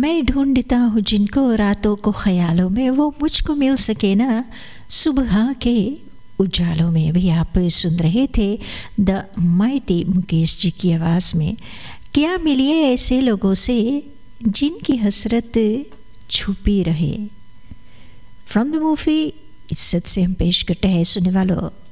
मैं ढूंढता हूँ जिनको रातों को ख्यालों में, वो मुझको मिल सके ना सुबह के उजालों में। भी आप सुन रहे थे द माइटी मुकेश जी की आवाज़ में क्या मिलिए ऐसे लोगों से जिनकी हसरत छुपी रहे। फ्रॉम द मूवी इज्जत से हम पेश करते हैं सुनने वालों